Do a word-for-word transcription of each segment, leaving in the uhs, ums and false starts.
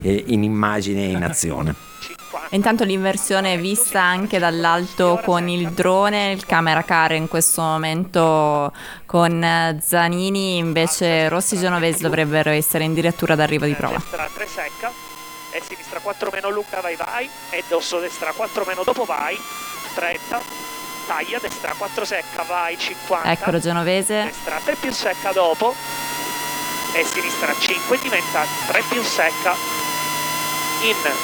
eh, in immagine e in azione. Intanto l'inversione è vista anche dall'alto con il drone, il camera car in questo momento con Zanini, invece Rossi Genovesi dovrebbero essere in dirittura d'arrivo di prova. Destra tre secca, e sinistra quattro meno Luca, vai vai, e dosso destra quattro meno dopo vai, trenta, taglia, destra quattro secca, vai cinquanta. Eccolo Genovese. Destra tre più secca dopo, e sinistra cinque, diventa tre più secca, in.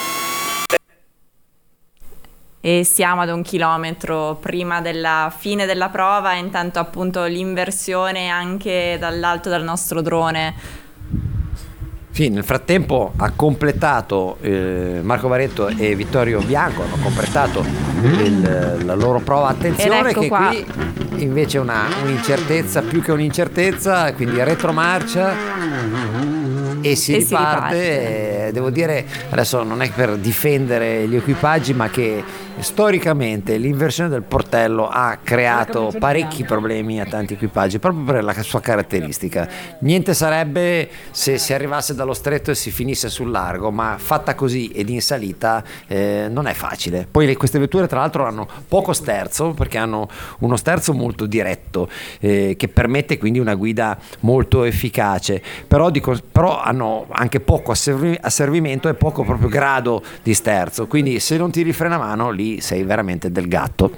E siamo ad un chilometro prima della fine della prova, e intanto appunto l'inversione anche dall'alto dal nostro drone. Sì, nel frattempo ha completato eh, Marco Varetto e Vittorio Bianco hanno completato il, la loro prova. Attenzione ecco che qua. qui invece una un'incertezza, più che un'incertezza, quindi retromarcia e si E riparte. si riparte. Eh, devo dire, adesso non è per difendere gli equipaggi, ma che storicamente l'inversione del portello ha creato parecchi problemi a tanti equipaggi proprio per la sua caratteristica. Niente sarebbe se si arrivasse dallo stretto e si finisse sul largo, ma fatta così ed in salita eh, non è facile. Poi le, queste vetture tra l'altro hanno poco sterzo, perché hanno uno sterzo molto diretto eh, che permette quindi una guida molto efficace, però, dico, però hanno anche poco asservi, asservimento e poco proprio grado di sterzo, quindi se non tiri frenamano lì sei veramente del gatto.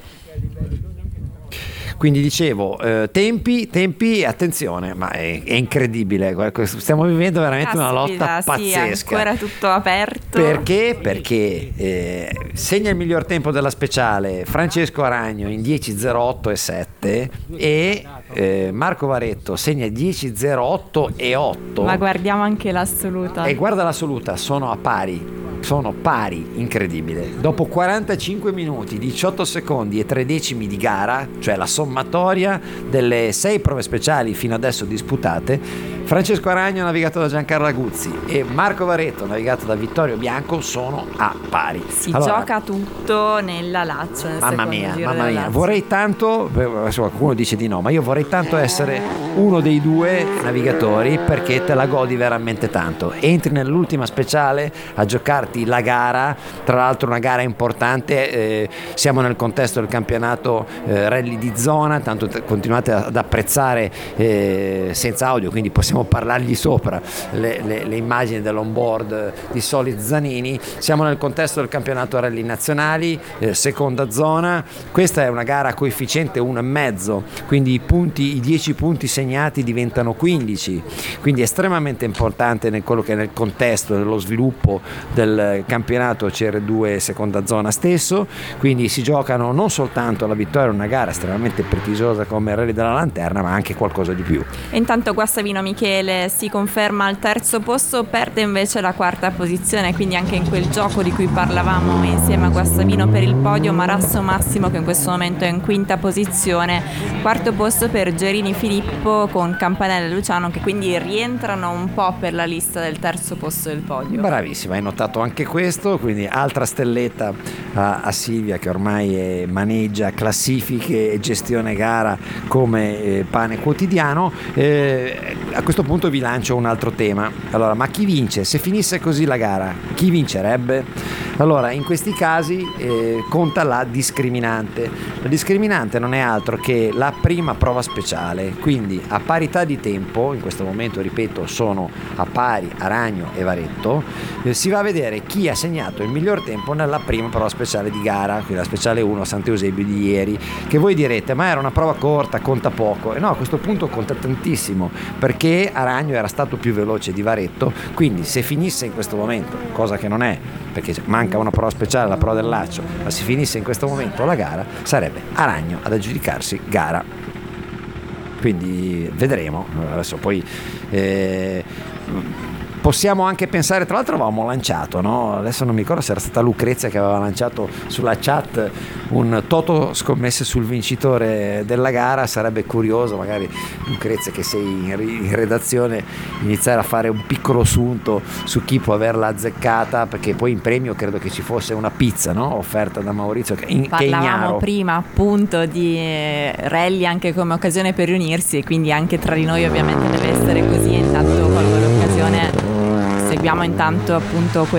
Quindi dicevo, eh, tempi, tempi, attenzione, ma è, è incredibile, stiamo vivendo veramente Caspita, una lotta pazzesca. Sì, ancora tutto aperto. Perché? Perché eh, segna il miglior tempo della speciale Francesco Aragno in dieci zero otto e sette e eh, Marco Varetto segna dieci zero otto e otto. Ma guardiamo anche l'assoluta. E guarda l'assoluta, sono a pari. Sono pari, incredibile. Dopo quarantacinque minuti, diciotto secondi e tre decimi di gara, cioè la sommatoria delle sei prove speciali fino adesso disputate, Francesco Aragno navigato da Giancarlo Aguzzi e Marco Varetto navigato da Vittorio Bianco sono a pari. Si allora, gioca tutto nella Lazio, nel mamma secondo mia, giro mamma della mia, Lazio. vorrei tanto, adesso qualcuno dice di no, ma io vorrei tanto essere uno dei due navigatori, perché te la godi veramente tanto. Entri nell'ultima speciale a giocarti la gara, tra l'altro una gara importante, eh, siamo nel contesto del campionato eh, rally di zona, tanto t- continuate ad apprezzare eh, senza audio, quindi possiamo parlargli sopra le, le, le immagini dell'onboard di Solid Zanini. Siamo nel contesto del campionato rally nazionali, eh, seconda zona. Questa è una gara a coefficiente uno e mezzo, quindi i punti, i dieci punti segnati diventano quindici, quindi è estremamente importante nel quello che è nel contesto dello sviluppo del campionato C R due seconda zona stesso. Quindi si giocano non soltanto la vittoria, una gara estremamente prestigiosa come il Rally della Lanterna, ma anche qualcosa di più. E intanto Guastavino Michele si conferma al terzo posto, perde invece la quarta posizione, quindi anche in quel gioco di cui parlavamo insieme a Guastavino per il podio. Marasso Massimo che in questo momento è in quinta posizione, quarto posto per Gerini Filippo con Campanella e Luciano, che quindi rientrano un po' per la lista del terzo posto del podio. Bravissima, hai notato anche questo, quindi altra stelletta a, a Silvia, che ormai è, maneggia classifiche e gestione gara come eh, pane quotidiano. Eh, a questo punto vi lancio un altro tema. Allora, ma chi vince? Se finisse così la gara, chi vincerebbe? Allora, in questi casi eh, conta la discriminante. La discriminante non è altro che la prima prova speciale, quindi a parità di tempo, in questo momento ripeto sono a pari Aragno e Varetto, eh, si va a vedere chi ha segnato il miglior tempo nella prima prova speciale di gara, quindi la speciale uno Sant'Eusebio di ieri, che voi direte ma era una prova corta, conta poco. E no, a questo punto conta tantissimo, perché Aragno era stato più veloce di Varetto, quindi se finisse in questo momento, cosa che non è perché manca una prova speciale, la prova del laccio, ma se finisse in questo momento la gara sarebbe Aragno ad aggiudicarsi gara. Quindi vedremo. Adesso poi eh, possiamo anche pensare, tra l'altro avevamo lanciato, no? Adesso non mi ricordo se era stata Lucrezia che aveva lanciato sulla chat un toto scommesse sul vincitore della gara. Sarebbe curioso magari, Lucrezia, che sei in redazione, iniziare a fare un piccolo sunto su chi può averla azzeccata, perché poi in premio credo che ci fosse una pizza, no? Offerta da Maurizio che in, Parlavamo che ignaro. prima appunto di eh, rally anche come occasione per riunirsi, e quindi anche tra di noi ovviamente deve essere così. Intanto colgo l'occasione, seguiamo vediamo intanto appunto